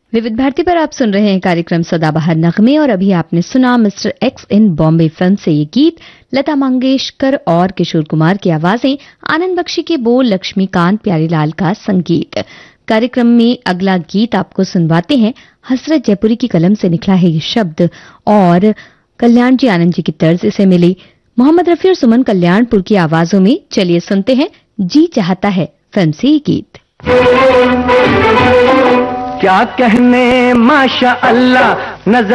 विविध भारती पर आप सुन रहे हैं कार्यक्रम सदाबहार नगमे और अभी आपने सुना मिस्टर एक्स इन बॉम्बे फिल्म से ये गीत। लता मंगेशकर और किशोर कुमार की आवाजें, आनंद बख्शी के बोल, लक्ष्मीकांत प्यारीलाल का संगीत। कार्यक्रम में अगला गीत आपको सुनवाते हैं। हसरत जयपुरी की कलम से निकला है ये शब्द और कल्याण जी आनंद जी की तर्ज से मिली मोहम्मद रफी और सुमन कल्याणपुर की आवाजों में। चलिए सुनते हैं जी चाहता है फिल्म से ये गीत। क्या कहने माशा अल्लाह नजर